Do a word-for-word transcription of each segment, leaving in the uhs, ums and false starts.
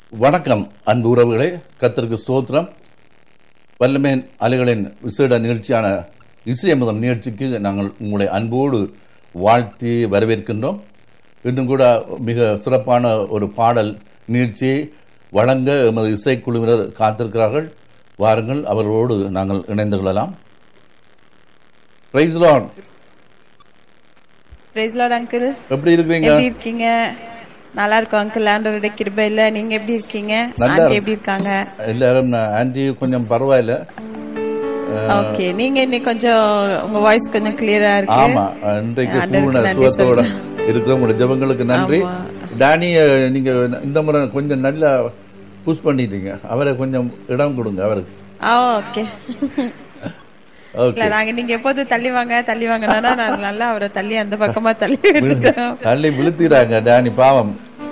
வணக்கம் அன்பு உறவுகளே, கர்த்தருக்கு ஸ்தோத்திரம். வல்லமையின் அலைகளின் விசேட நிகழ்ச்சியான இசையமுதம் நிகழ்ச்சிக்கு நாங்கள் உங்களை அன்போடு வாழ்த்தி வரவேற்கின்றோம். இன்னும் கூட மிக சிறப்பான ஒரு பாடல் நிகழ்ச்சியை வழங்க எமது இசைக்குழுவினர் காத்திருக்கிறார்கள். வாருங்கள், அவர்களோடு நாங்கள் இணைந்து கொள்ளலாம். Price Lord. Price Lord uncle. எப்படி இருக்கீங்க? எப்படி இருக்கீங்க? நல்லா இருக்கும் அங்கிள். ஆண்டவருடைய கிருபையில. நீங்க எப்படி இருக்கீங்க? ஆண்டி எப்படி இருக்காங்க? எல்லாரும் ஆண்டி கொஞ்சம் பரவாயில்ல. ஓகே, நீங்க இன்னைக்கு கொஞ்சம் உங்க வாய்ஸ் கொஞ்சம் கிளியரா இருக்கு. ஆமா, இன்றைக்கு பூர்ண சுகத்தோட இருக்கிற உங்களுடைய ஜெபங்களுக்கு நன்றி. டானி, நீங்க இந்த முறை கொஞ்சம் நல்லா புஷ் பண்ணிட்டீங்க. அவரை கொஞ்சம் இடம் கொடுங்க அவருக்கு. Okay okay. நாங்க நீங்க எப்போது தள்ளி வாங்க தள்ளி வாங்கினா நான் நல்லா அவரை தள்ளி அந்த பக்கமா தள்ளி விட்டுட்டோம். தள்ளி விழுத்திடுறாங்க டானி பாவம்.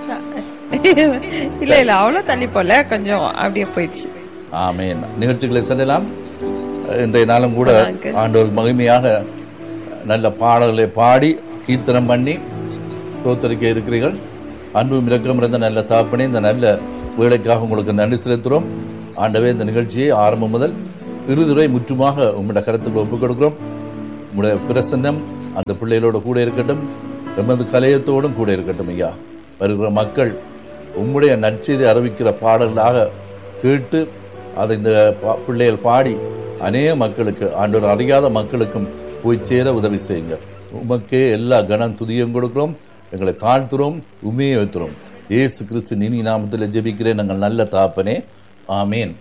இல்ல இல்ல அவ்வளவு தள்ளி போல, கொஞ்சம் அப்படியே போயிடுச்சு. ஆமென். நிகழ்ச்சிகளை செல்லலாம். இன்றைய நாளும் கூட ஆண்டவர் மகிமையாக நல்ல பாடல்களை பாடி கீர்த்தனம் பண்ணி ஸ்தோத்திரிக்க இருக்கிறீர்கள். அன்பும் இரக்கம் இருந்த நல்ல தாப்பனே, இந்த நல்ல வேலைக்காக உங்களுக்கு நன்றி செலுத்துகிறோம். ஆண்டவே, இந்த நிகழ்ச்சியை ஆரம்பம் முதல் இறுதிவரை முற்றுமாக உங்களுடைய கருத்துக்களை ஒப்புக் கொடுக்கிறோம். உங்களுடைய பிரசன்னம் அந்த பிள்ளைகளோட கூட இருக்கட்டும், எமது கலையத்தோடும் கூட இருக்கட்டும். ஐயா, வருகிற மக்கள் உம்முடைய நற்செய்தி அறிவிக்கிற பாடல்களாக கேட்டு அதை இந்த பிள்ளைகள் பாடி அநேக மக்களுக்கு, ஆண்டவர் அறியாத மக்களுக்கும் போய் சேர உதவி செய்யுங்க. உமக்கே எல்லா கனம் துதியும் கொடுக்கிறோம். எங்களை தாழ்த்துறோம், உண்மையை வைத்துறோம். இயேசு கிறிஸ்து இனி நாமத்தில் ஜெபிக்கிறேன் நாங்கள் நல்ல தாப்பனே, ஆமேன்.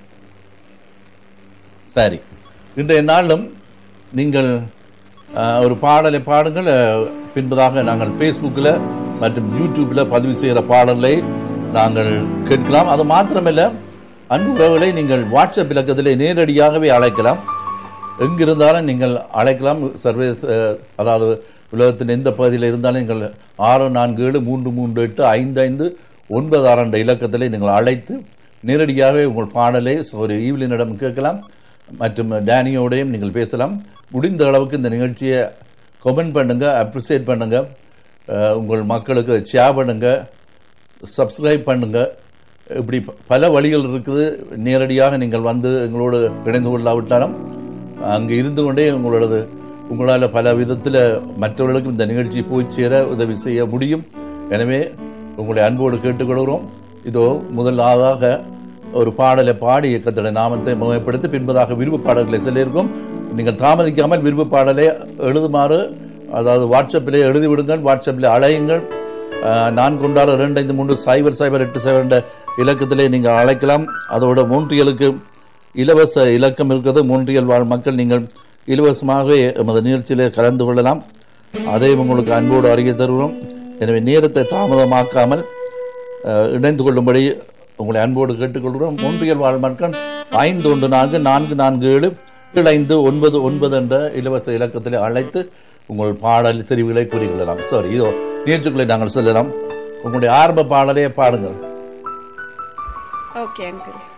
சரி, இன்றைய நாளும் நீங்கள் ஒரு பாடலை பாடுங்கள். பின்பதாக நாங்கள் ஃபேஸ்புக்கில் மற்றும் யூடியூப்பில் பதிவு செய்கிற பாடலை நாங்கள் கேட்கலாம். அது மாத்திரமல்ல, அன்பு உறவுகளை நீங்கள் வாட்ஸ்அப் இலக்கத்திலே நேரடியாகவே அழைக்கலாம். எங்கிருந்தாலும் நீங்கள் அழைக்கலாம். சர்வதேச, அதாவது உலகத்தின் எந்த பகுதியில் இருந்தாலும் நீங்கள் ஆறு நான்கு ஏழு மூன்று மூன்று எட்டு ஐந்து ஐந்து ஒன்பது ஆறு என்ற இலக்கத்திலே நீங்கள் அழைத்து நேரடியாகவே உங்கள் பாடலை ஒரு ஈவிலினிடம் கேட்கலாம். மற்றும் டேனியோடையும் நீங்கள் பேசலாம். முடிந்த அளவுக்கு இந்த நிகழ்ச்சியை கமெண்ட் பண்ணுங்க, அப்ரிசியேட் பண்ணுங்க, உங்கள் மக்களுக்கு ஷேர் பண்ணுங்க, சப்ஸ்கிரைப் பண்ணுங்க. இப்படி பல வழிகள் இருக்குது. நேரடியாக நீங்கள் வந்து எங்களோடு இணைந்து கொள்ளாவிட்டாலும் அங்கே இருந்து கொண்டே உங்களோடது உங்களால் பல விதத்தில் மற்றவர்களுக்கும் இந்த நிகழ்ச்சி போய் சேர உதவி செய்ய முடியும். எனவே உங்களுடைய அன்போடு கேட்டுக்கொள்கிறோம். இதோ முதலாவதாக ஒரு பாடலை பாடி இயக்கத்தோட நாமத்தை முகப்படுத்தி பின்பதாக விருப்ப பாடல்களை சொல்லியிருக்கோம். நீங்கள் தாமதிக்காமல் விருப்ப பாடலை எழுதுமாறு, அதாவது வாட்ஸ்அப்பிலே எழுதி விடுங்கள், வாட்ஸ்அப்பில் அழையுங்கள். நான் கொண்டாட ரெண்டு ஐந்து மூன்று சைபர் சைபர் எட்டு சைபர் என்ற இலக்கத்திலே நீங்கள் அழைக்கலாம். அதோட மூன்றியலுக்கு இலவச இலக்கம் இருக்கிறது. மூன்றியல் வாழ் மக்கள் நீங்கள் இலவசமாகவே எமது நிகழ்ச்சியிலே கலந்து கொள்ளலாம். அதையும் உங்களுக்கு அன்போடு அறிய தருகிறோம். எனவே நேரத்தை தாமதமாக்காமல் இணைந்து கொள்ளும்படி உங்களை அன்போடு கேட்டுக்கொள்கிறோம். மூன்றியல் வாழ் மக்கள் ஐந்து ஒன்று நான்கு நான்கு நான்கு ஏழு ஏழு ஐந்து ஒன்பது ஒன்பது என்ற இலவச இலக்கத்திலே அழைத்து உங்கள் பாடல் தெரிவுகளை கூறிக்கொள்ளலாம். சாரி, இதோ நிகழ்ச்சிகளை நாங்கள் சொல்லலாம். உங்களுடைய ஆரம்ப பாடலையே பாடுங்கள். Okay uncle.